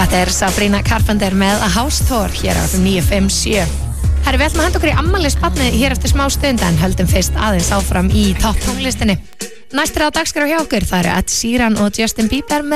Þetta Sabrina Carpenter með A House Tour hér á 957. Herri, við ætlum að henda okkur í afmælisbarnið hér eftir smá stund en höldum fyrst aðeins áfram í topp tónlistinni. Næstir á dagskrá hjá okkur, það eru Ed Sheeran og Justin Bieber með